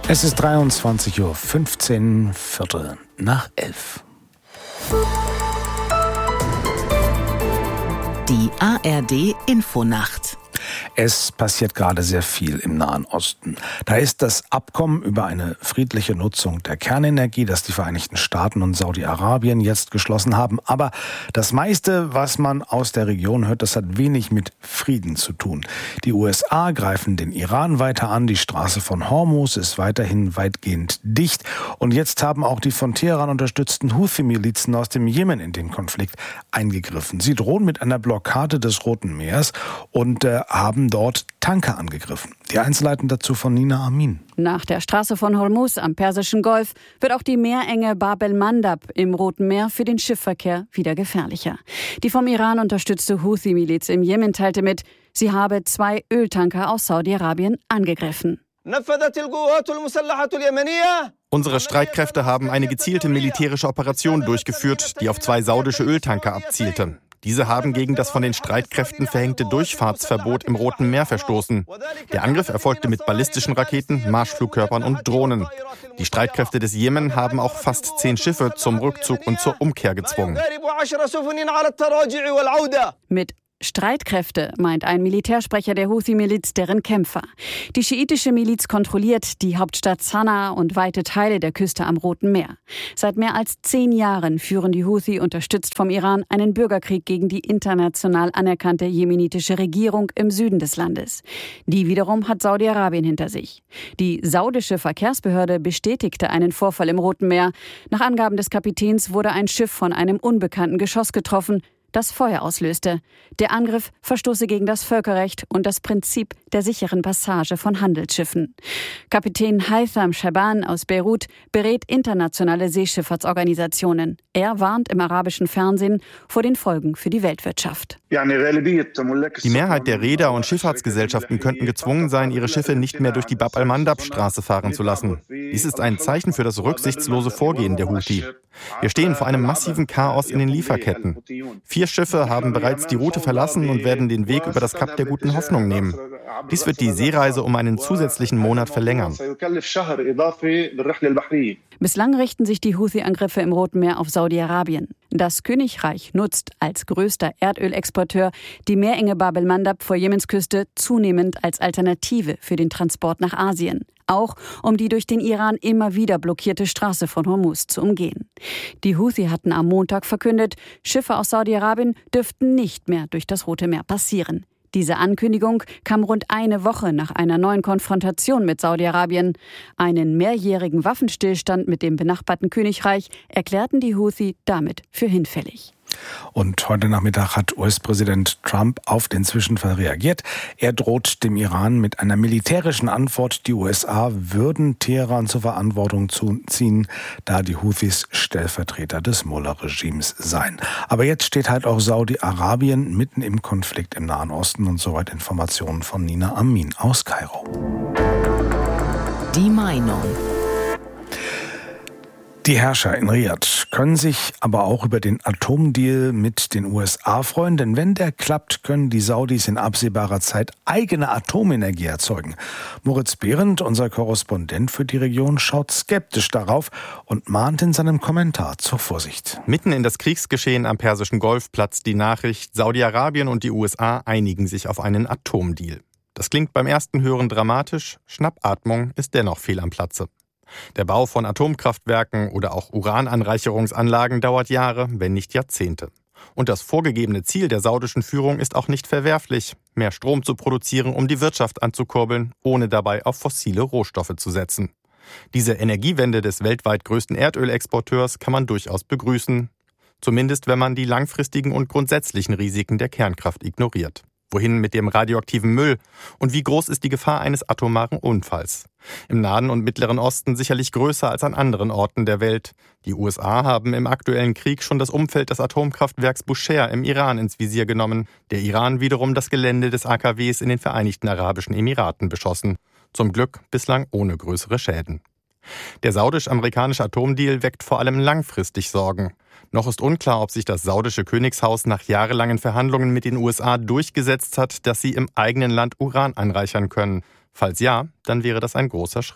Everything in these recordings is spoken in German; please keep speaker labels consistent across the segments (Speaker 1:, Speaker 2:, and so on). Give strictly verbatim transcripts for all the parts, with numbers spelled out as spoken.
Speaker 1: Es ist dreiundzwanzig Uhr fünfzehn, Viertel nach elf.
Speaker 2: Die A R D-Infonacht.
Speaker 1: Es passiert gerade sehr viel im Nahen Osten. Da ist das Abkommen über eine friedliche Nutzung der Kernenergie, das die Vereinigten Staaten und Saudi-Arabien jetzt geschlossen haben. Aber das meiste, was man aus der Region hört, das hat wenig mit Frieden zu tun. Die U S A greifen den Iran weiter an. Die Straße von Hormuz ist weiterhin weitgehend dicht. Und jetzt haben auch die von Teheran unterstützten Houthi-Milizen aus dem Jemen in den Konflikt eingegriffen. Sie drohen mit einer Blockade des Roten Meers und äh, haben dort Tanker angegriffen. Die Einzelheiten dazu von Nina Amin.
Speaker 3: Nach der Straße von Hormuz am Persischen Golf wird auch die Meerenge Bab el-Mandab im Roten Meer für den Schiffsverkehr wieder gefährlicher. Die vom Iran unterstützte Houthi-Miliz im Jemen teilte mit, sie habe zwei Öltanker aus Saudi-Arabien angegriffen.
Speaker 4: Unsere Streitkräfte haben eine gezielte militärische Operation durchgeführt, die auf zwei saudische Öltanker abzielte. Diese haben gegen das von den Streitkräften verhängte Durchfahrtsverbot im Roten Meer verstoßen. Der Angriff erfolgte mit ballistischen Raketen, Marschflugkörpern und Drohnen. Die Streitkräfte des Jemen haben auch fast zehn Schiffe zum Rückzug und zur Umkehr gezwungen.
Speaker 3: Mit Streitkräfte meint ein Militärsprecher der Houthi-Miliz deren Kämpfer. Die schiitische Miliz kontrolliert die Hauptstadt Sanaa und weite Teile der Küste am Roten Meer. Seit mehr als zehn Jahren führen die Houthi, unterstützt vom Iran, einen Bürgerkrieg gegen die international anerkannte jemenitische Regierung im Süden des Landes. Die wiederum hat Saudi-Arabien hinter sich. Die saudische Verkehrsbehörde bestätigte einen Vorfall im Roten Meer. Nach Angaben des Kapitäns wurde ein Schiff von einem unbekannten Geschoss getroffen, das Feuer auslöste. Der Angriff verstoße gegen das Völkerrecht und das Prinzip der sicheren Passage von Handelsschiffen. Kapitän Haitham Shaban aus Beirut berät internationale Seeschifffahrtsorganisationen. Er warnt im arabischen Fernsehen vor den Folgen für die Weltwirtschaft.
Speaker 4: Die Mehrheit der Reeder und Schifffahrtsgesellschaften könnten gezwungen sein, ihre Schiffe nicht mehr durch die Bab el-Mandab-Straße fahren zu lassen. Dies ist ein Zeichen für das rücksichtslose Vorgehen der Houthi. Wir stehen vor einem massiven Chaos in den Lieferketten. Vier Schiffe haben bereits die Route verlassen und werden den Weg über das Kap der Guten Hoffnung nehmen. Dies wird die Seereise um einen zusätzlichen Monat verlängern.
Speaker 3: Bislang richten sich die Houthi-Angriffe im Roten Meer auf Saudi-Arabien. Das Königreich nutzt als größter Erdölexporteur die Meerenge Bab el-Mandab vor Jemens Küste zunehmend als Alternative für den Transport nach Asien. Auch um die durch den Iran immer wieder blockierte Straße von Hormuz zu umgehen. Die Houthi hatten am Montag verkündet, Schiffe aus Saudi-Arabien dürften nicht mehr durch das Rote Meer passieren. Diese Ankündigung kam rund eine Woche nach einer neuen Konfrontation mit Saudi-Arabien. Einen mehrjährigen Waffenstillstand mit dem benachbarten Königreich erklärten die Houthi damit für hinfällig.
Speaker 1: Und heute Nachmittag hat U S-Präsident Trump auf den Zwischenfall reagiert. Er droht dem Iran mit einer militärischen Antwort. Die U S A würden Teheran zur Verantwortung ziehen, da die Houthis Stellvertreter des Mullah-Regimes seien. Aber jetzt steht halt auch Saudi-Arabien mitten im Konflikt im Nahen Osten. Und soweit Informationen von Nina Amin aus Kairo.
Speaker 2: Die Meinung.
Speaker 1: Die Herrscher in Riad können sich aber auch über den Atomdeal mit den U S A freuen, denn wenn der klappt, können die Saudis in absehbarer Zeit eigene Atomenergie erzeugen. Moritz Behrendt, unser Korrespondent für die Region, schaut skeptisch darauf und mahnt in seinem Kommentar zur Vorsicht.
Speaker 4: Mitten in das Kriegsgeschehen am Persischen Golf platzt die Nachricht, Saudi-Arabien und die U S A einigen sich auf einen Atomdeal. Das klingt beim ersten Hören dramatisch, Schnappatmung ist dennoch fehl am Platze. Der Bau von Atomkraftwerken oder auch Urananreicherungsanlagen dauert Jahre, wenn nicht Jahrzehnte. Und das vorgegebene Ziel der saudischen Führung ist auch nicht verwerflich, mehr Strom zu produzieren, um die Wirtschaft anzukurbeln, ohne dabei auf fossile Rohstoffe zu setzen. Diese Energiewende des weltweit größten Erdölexporteurs kann man durchaus begrüßen, zumindest wenn man die langfristigen und grundsätzlichen Risiken der Kernkraft ignoriert. Wohin mit dem radioaktiven Müll? Und wie groß ist die Gefahr eines atomaren Unfalls? Im Nahen und Mittleren Osten sicherlich größer als an anderen Orten der Welt. Die U S A haben im aktuellen Krieg schon das Umfeld des Atomkraftwerks Bushehr im Iran ins Visier genommen. Der Iran wiederum das Gelände des A K Ws in den Vereinigten Arabischen Emiraten beschossen. Zum Glück bislang ohne größere Schäden. Der saudisch-amerikanische Atomdeal weckt vor allem langfristig Sorgen. Noch ist unklar, ob sich das saudische Königshaus nach jahrelangen Verhandlungen mit den U S A durchgesetzt hat, dass sie im eigenen Land Uran anreichern können. Falls ja, dann wäre das ein großer Schritt.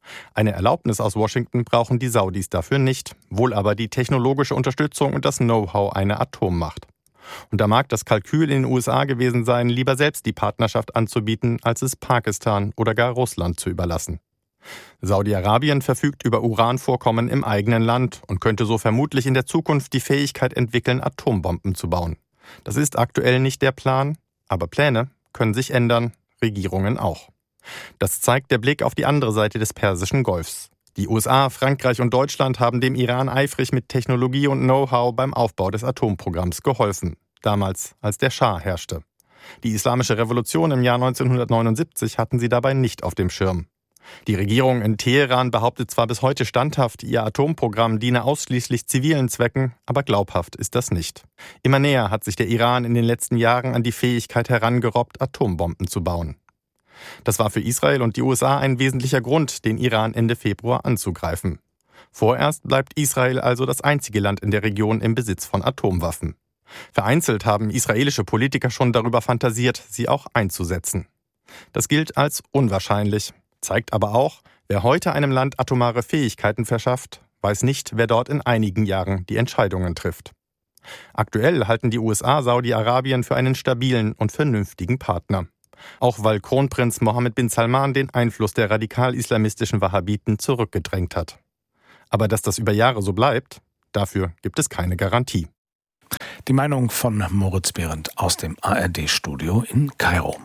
Speaker 4: Eine Erlaubnis aus Washington brauchen die Saudis dafür nicht, wohl aber die technologische Unterstützung und das Know-how einer Atommacht. Und da mag das Kalkül in den U S A gewesen sein, lieber selbst die Partnerschaft anzubieten, als es Pakistan oder gar Russland zu überlassen. Saudi-Arabien verfügt über Uranvorkommen im eigenen Land und könnte so vermutlich in der Zukunft die Fähigkeit entwickeln, Atombomben zu bauen. Das ist aktuell nicht der Plan, aber Pläne können sich ändern, Regierungen auch. Das zeigt der Blick auf die andere Seite des Persischen Golfs. Die U S A, Frankreich und Deutschland haben dem Iran eifrig mit Technologie und Know-how beim Aufbau des Atomprogramms geholfen, damals als der Schah herrschte. Die Islamische Revolution im Jahr neunzehnhundertneunundsiebzig hatten sie dabei nicht auf dem Schirm. Die Regierung in Teheran behauptet zwar bis heute standhaft, ihr Atomprogramm diene ausschließlich zivilen Zwecken, aber glaubhaft ist das nicht. Immer näher hat sich der Iran in den letzten Jahren an die Fähigkeit herangerobbt, Atombomben zu bauen. Das war für Israel und die U S A ein wesentlicher Grund, den Iran Ende Februar anzugreifen. Vorerst bleibt Israel also das einzige Land in der Region im Besitz von Atomwaffen. Vereinzelt haben israelische Politiker schon darüber fantasiert, sie auch einzusetzen. Das gilt als unwahrscheinlich, zeigt aber auch, wer heute einem Land atomare Fähigkeiten verschafft, weiß nicht, wer dort in einigen Jahren die Entscheidungen trifft. Aktuell halten die U S A Saudi-Arabien für einen stabilen und vernünftigen Partner. Auch weil Kronprinz Mohammed bin Salman den Einfluss der radikal-islamistischen Wahhabiten zurückgedrängt hat. Aber dass das über Jahre so bleibt, dafür gibt es keine Garantie.
Speaker 1: Die Meinung von Moritz Behrendt aus dem A R D-Studio in Kairo.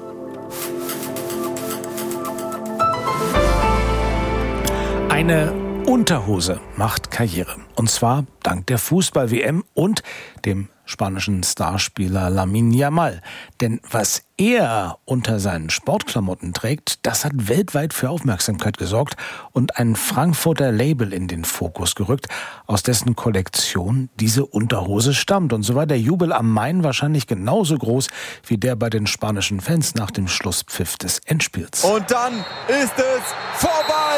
Speaker 1: Eine Unterhose macht Karriere. Und zwar dank der Fußball-W M und dem spanischen Starspieler Lamine Yamal. Denn was er unter seinen Sportklamotten trägt, das hat weltweit für Aufmerksamkeit gesorgt und ein Frankfurter Label in den Fokus gerückt, aus dessen Kollektion diese Unterhose stammt. Und so war der Jubel am Main wahrscheinlich genauso groß wie der bei den spanischen Fans nach dem Schlusspfiff des Endspiels.
Speaker 5: Und dann ist es vorbei!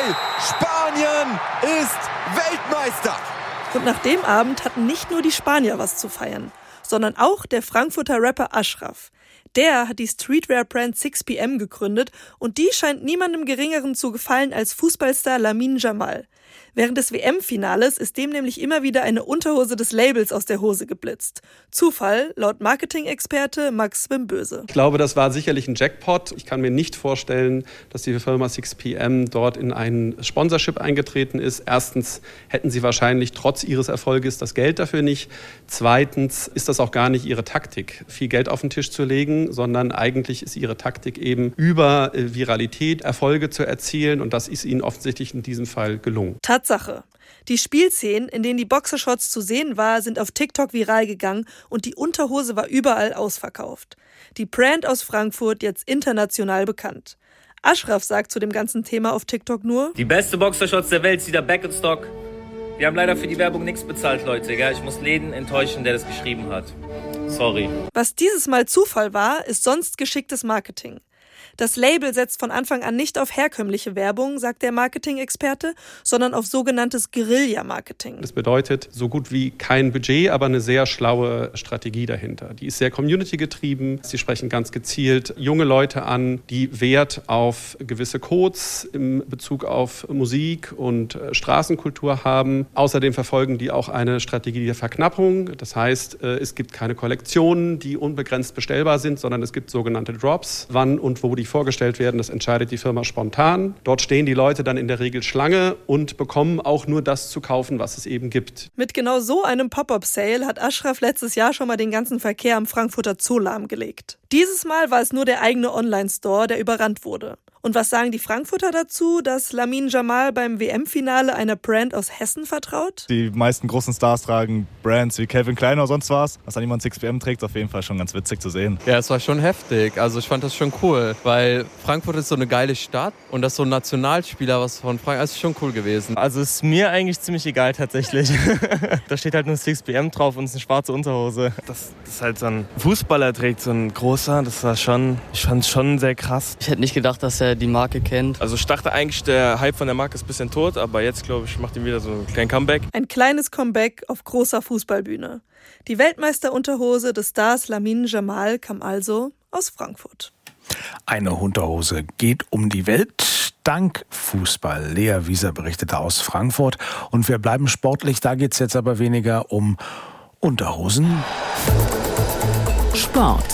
Speaker 5: Spanien ist Weltmeister!
Speaker 6: Und nach dem Abend hatten nicht nur die Spanier was zu feiern, sondern auch der Frankfurter Rapper Ashraf. Der hat die Streetwear-Brand six P M gegründet und die scheint niemandem Geringeren zu gefallen als Fußballstar Lamine Yamal. Während des W M-Finales ist dem nämlich immer wieder eine Unterhose des Labels aus der Hose geblitzt. Zufall, laut Marketing-Experte Max Wimböse.
Speaker 7: Ich glaube, das war sicherlich ein Jackpot. Ich kann mir nicht vorstellen, dass die Firma six P M dort in ein Sponsorship eingetreten ist. Erstens hätten sie wahrscheinlich trotz ihres Erfolges das Geld dafür nicht. Zweitens ist das auch gar nicht ihre Taktik, viel Geld auf den Tisch zu legen, sondern eigentlich ist ihre Taktik eben über Viralität Erfolge zu erzielen und das ist ihnen offensichtlich in diesem Fall gelungen.
Speaker 6: Tatsache. Die Spielszenen, in denen die Boxershorts zu sehen war, sind auf TikTok viral gegangen und die Unterhose war überall ausverkauft. Die Brand aus Frankfurt jetzt international bekannt. Ashraf sagt zu dem ganzen Thema auf TikTok nur:
Speaker 8: Die beste Boxershorts der Welt ist wieder back in stock. Wir haben leider für die Werbung nichts bezahlt, Leute. Gell? Ich muss Läden enttäuschen, der das geschrieben hat. Sorry.
Speaker 6: Was dieses Mal Zufall war, ist sonst geschicktes Marketing. Das Label setzt von Anfang an nicht auf herkömmliche Werbung, sagt der Marketing-Experte, sondern auf sogenanntes Guerilla-Marketing.
Speaker 7: Das bedeutet so gut wie kein Budget, aber eine sehr schlaue Strategie dahinter. Die ist sehr community-getrieben. Sie sprechen ganz gezielt junge Leute an, die Wert auf gewisse Codes im Bezug auf Musik und Straßenkultur haben. Außerdem verfolgen die auch eine Strategie der Verknappung. Das heißt, es gibt keine Kollektionen, die unbegrenzt bestellbar sind, sondern es gibt sogenannte Drops. Wann und wo die vorgestellt werden, das entscheidet die Firma spontan. Dort stehen die Leute dann in der Regel Schlange und bekommen auch nur das zu kaufen, was es eben gibt.
Speaker 6: Mit genau so einem Pop-up-Sale hat Ashraf letztes Jahr schon mal den ganzen Verkehr am Frankfurter Zoo lahmgelegt. Dieses Mal war es nur der eigene Online-Store, der überrannt wurde. Und was sagen die Frankfurter dazu, dass Lamine Yamal beim W M-Finale einer Brand aus Hessen vertraut?
Speaker 9: Die meisten großen Stars tragen Brands wie Calvin Klein oder sonst was. Was dann jemand six P M trägt, ist auf jeden Fall schon ganz witzig zu sehen.
Speaker 10: Ja, es war schon heftig. Also ich fand das schon cool, weil Frankfurt ist so eine geile Stadt und das ist so ein Nationalspieler, was von Frankfurt, das ist schon cool gewesen.
Speaker 11: Also ist mir eigentlich ziemlich egal tatsächlich. Da steht halt nur six P M drauf und es ist eine schwarze Unterhose. Dass das halt so ein Fußballer trägt, so ein großer, das war schon, ich fand es schon sehr krass.
Speaker 12: Ich hätte nicht gedacht, dass er die Marke kennt.
Speaker 11: Also ich dachte eigentlich, der Hype von der Marke ist ein bisschen tot, aber jetzt, glaube ich, macht ihm wieder so ein kleines Comeback.
Speaker 6: Ein kleines Comeback auf großer Fußballbühne. Die Weltmeisterunterhose des Stars Lamine Yamal kam also aus Frankfurt.
Speaker 1: Eine Unterhose geht um die Welt. dank Fußball. Lea Wieser berichtete aus Frankfurt. Und wir bleiben sportlich, da geht es jetzt aber weniger um Unterhosen.
Speaker 2: Sport.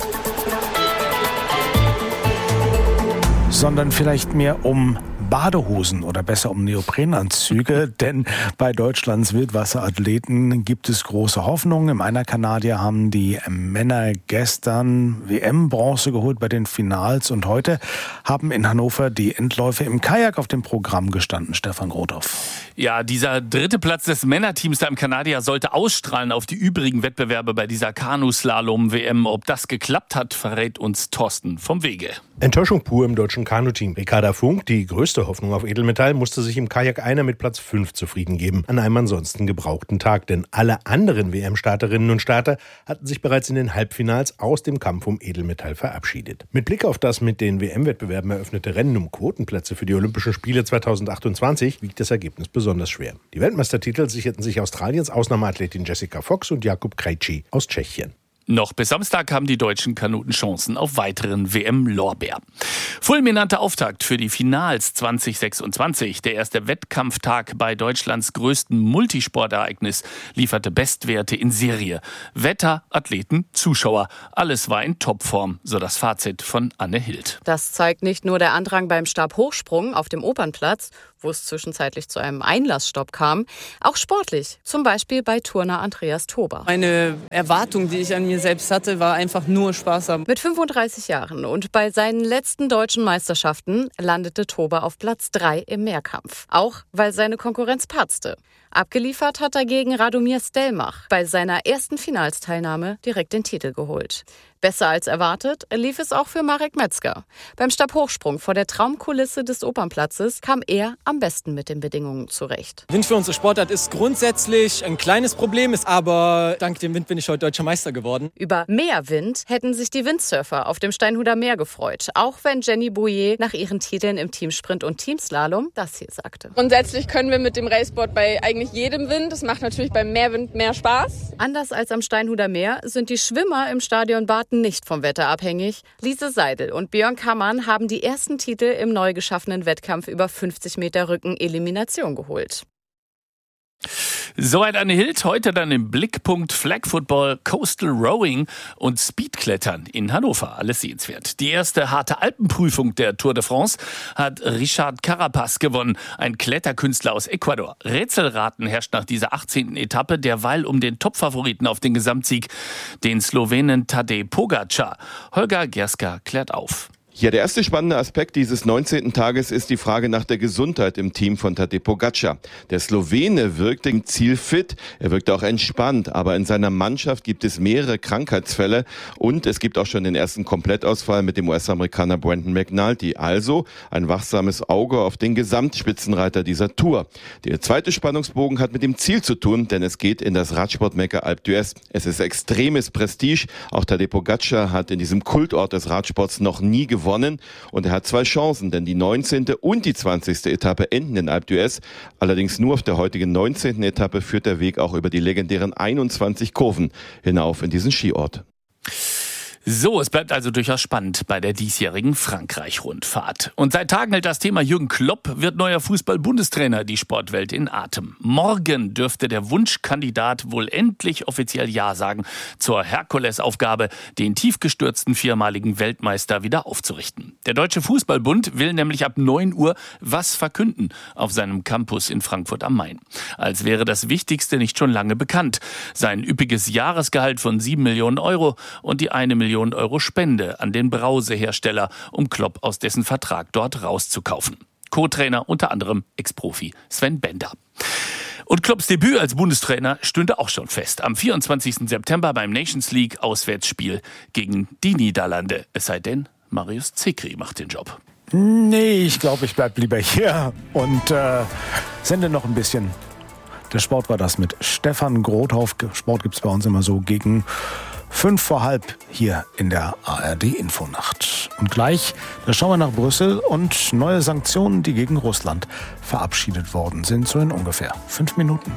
Speaker 1: Sondern vielleicht mehr um Badehosen oder besser um Neoprenanzüge, denn bei Deutschlands Wildwasserathleten gibt es große Hoffnung. Im Einer-Kanadier haben die Männer gestern W M-Bronze geholt bei den Finals und heute haben in Hannover die Endläufe im Kajak auf dem Programm gestanden. Stefan Grothoff.
Speaker 13: Ja, dieser dritte Platz des Männerteams da im Kanadier sollte ausstrahlen auf die übrigen Wettbewerbe bei dieser Kanuslalom-W M. Ob das geklappt hat, verrät uns Thorsten vom Wege.
Speaker 14: Enttäuschung pur im deutschen Kanuteam. Ricarda Funk, die größte Hoffnung auf Edelmetall, musste sich im Kajak einer mit Platz fünf zufrieden geben, an einem ansonsten gebrauchten Tag. Denn alle anderen W M-Starterinnen und Starter hatten sich bereits in den Halbfinals aus dem Kampf um Edelmetall verabschiedet. Mit Blick auf das mit den W M-Wettbewerben eröffnete Rennen um Quotenplätze für die Olympischen Spiele zweitausendachtundzwanzig wiegt das Ergebnis besonders schwer. Die Weltmeistertitel sicherten sich Australiens Ausnahmeathletin Jessica Fox und Jakub Krejci aus Tschechien.
Speaker 13: Noch bis Samstag haben die deutschen Kanuten Chancen auf weiteren W M-Lorbeer. Fulminanter Auftakt für die Finals zwanzig sechsundzwanzig. Der erste Wettkampftag bei Deutschlands größten Multisportereignis lieferte Bestwerte in Serie. Wetter, Athleten, Zuschauer, alles war in Topform, so das Fazit von Anne Hild.
Speaker 15: Das zeigt nicht nur der Andrang beim Stabhochsprung auf dem Opernplatz, wo es zwischenzeitlich zu einem Einlassstopp kam, auch sportlich, zum Beispiel bei Turner Andreas Tober.
Speaker 12: Eine Erwartung, die ich an mir selbst hatte, war einfach nur Spaß haben.
Speaker 15: Mit fünfunddreißig Jahren und bei seinen letzten deutschen Meisterschaften landete Tober auf Platz drei im Mehrkampf. Auch weil seine Konkurrenz patzte. Abgeliefert hat dagegen Radomir Stelmach. Bei seiner ersten Finalsteilnahme direkt den Titel geholt. Besser als erwartet lief es auch für Marek Metzger. Beim Stabhochsprung vor der Traumkulisse des Opernplatzes kam er am besten mit den Bedingungen zurecht.
Speaker 16: Wind für unsere Sportart ist grundsätzlich ein kleines Problem, ist aber dank dem Wind bin ich heute Deutscher Meister geworden.
Speaker 15: Über mehr Wind hätten sich die Windsurfer auf dem Steinhuder Meer gefreut, auch wenn Jenny Bouillet nach ihren Titeln im Teamsprint und Teamslalom das hier sagte.
Speaker 17: Grundsätzlich können wir mit dem Raceboard bei eigentlich jedem Wind, das macht natürlich beim Meerwind mehr Spaß.
Speaker 15: Anders als am Steinhuder Meer sind die Schwimmer im Stadion Barten nicht vom Wetter abhängig. Lise Seidel und Björn Kammann haben die ersten Titel im neu geschaffenen Wettkampf über fünfzig Meter Rücken-Elimination geholt.
Speaker 13: Soweit Anne Hild, heute dann im Blickpunkt Flag Football, Coastal Rowing und Speedklettern in Hannover. Alles sehenswert. Die erste harte Alpenprüfung der Tour de France hat Richard Carapaz gewonnen, ein Kletterkünstler aus Ecuador. Rätselraten herrscht nach dieser achtzehnten Etappe derweil um den Topfavoriten auf den Gesamtsieg, den Slowenen Tadej Pogačar. Holger Gerska klärt auf.
Speaker 18: Ja, der erste spannende Aspekt dieses neunzehnten Tages ist die Frage nach der Gesundheit im Team von Tadej Pogačar. Der Slowene wirkte im Ziel fit, er wirkte auch entspannt, aber in seiner Mannschaft gibt es mehrere Krankheitsfälle und es gibt auch schon den ersten Komplettausfall mit dem U S-Amerikaner Brandon McNulty. Also ein wachsames Auge auf den Gesamtspitzenreiter dieser Tour. Der zweite Spannungsbogen hat mit dem Ziel zu tun, denn es geht in das Radsportmekka Alpe d'Huez. Es ist extremes Prestige. Auch Tadej Pogačar hat in diesem Kultort des Radsports noch nie gewonnen. gewonnen und er hat zwei Chancen, denn die neunzehnte und die zwanzigste Etappe enden in Alpe d'Huez. Allerdings nur auf der heutigen neunzehnten Etappe führt der Weg auch über die legendären einundzwanzig Kurven hinauf in diesen Skiort.
Speaker 13: So, es bleibt also durchaus spannend bei der diesjährigen Frankreich-Rundfahrt. Und seit Tagen hält das Thema Jürgen Klopp wird neuer Fußball-Bundestrainer die Sportwelt in Atem. Morgen dürfte der Wunschkandidat wohl endlich offiziell Ja sagen zur Herkulesaufgabe, den tiefgestürzten viermaligen Weltmeister wieder aufzurichten. Der Deutsche Fußballbund will nämlich ab neun Uhr was verkünden auf seinem Campus in Frankfurt am Main. Als wäre das Wichtigste nicht schon lange bekannt. Sein üppiges Jahresgehalt von sieben Millionen Euro und die eine Million Euro Spende an den Brausehersteller, um Klopp aus dessen Vertrag dort rauszukaufen. Co-Trainer unter anderem Ex-Profi Sven Bender. Und Klopps Debüt als Bundestrainer stünde auch schon fest. Am vierundzwanzigsten September beim Nations League Auswärtsspiel gegen die Niederlande. Es sei denn, Marius Zikri macht den Job.
Speaker 1: Nee, ich glaube, ich bleib lieber hier und äh, sende noch ein bisschen. Der Sport war das mit Stefan Grothoff. Sport gibt's bei uns immer so gegen Fünf vor halb hier in der A R D-Infonacht. Und gleich, da schauen wir nach Brüssel und neue Sanktionen, die gegen Russland verabschiedet worden sind, so in ungefähr fünf Minuten.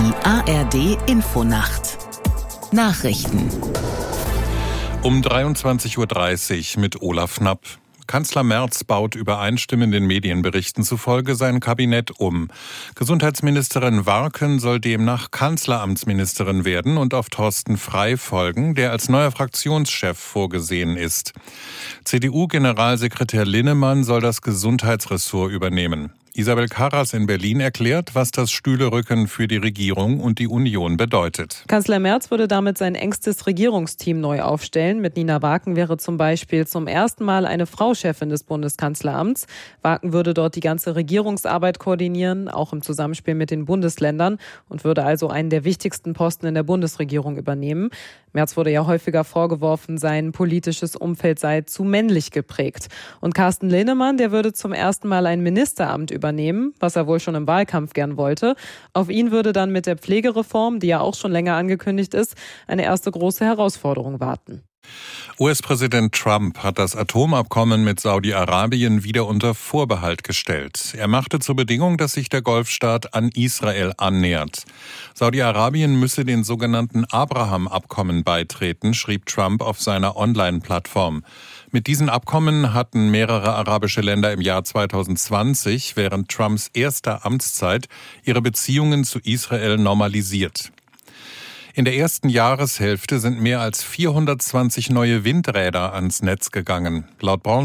Speaker 2: Die A R D Infonacht. Nachrichten.
Speaker 19: Um dreiundzwanzig Uhr dreißig mit Olaf Knapp. Kanzler Merz baut übereinstimmenden Medienberichten zufolge sein Kabinett um. Gesundheitsministerin Warken soll demnach Kanzleramtsministerin werden und auf Thorsten Frey folgen, der als neuer Fraktionschef vorgesehen ist. C D U-Generalsekretär Linnemann soll das Gesundheitsressort übernehmen. Isabel Karras in Berlin erklärt, was das Stühlerücken für die Regierung und die Union bedeutet.
Speaker 20: Kanzler Merz würde damit sein engstes Regierungsteam neu aufstellen. Mit Nina Warken wäre zum Beispiel zum ersten Mal eine Frau Chefin des Bundeskanzleramts. Warken würde dort die ganze Regierungsarbeit koordinieren, auch im Zusammenspiel mit den Bundesländern, und würde also einen der wichtigsten Posten in der Bundesregierung übernehmen. Merz wurde ja häufiger vorgeworfen, sein politisches Umfeld sei zu männlich geprägt. Und Carsten Linnemann, der würde zum ersten Mal ein Ministeramt übernehmen, was er wohl schon im Wahlkampf gern wollte. Auf ihn würde dann mit der Pflegereform, die ja auch schon länger angekündigt ist, eine erste große Herausforderung warten.
Speaker 19: U S-Präsident Trump hat das Atomabkommen mit Saudi-Arabien wieder unter Vorbehalt gestellt. Er machte zur Bedingung, dass sich der Golfstaat an Israel annähert. Saudi-Arabien müsse den sogenannten Abraham-Abkommen beitreten, schrieb Trump auf seiner Online-Plattform. Mit diesen Abkommen hatten mehrere arabische Länder im Jahr zweitausendzwanzig während Trumps erster Amtszeit ihre Beziehungen zu Israel normalisiert. In der ersten Jahreshälfte sind mehr als vierhundertzwanzig neue Windräder ans Netz gegangen. Laut Branchen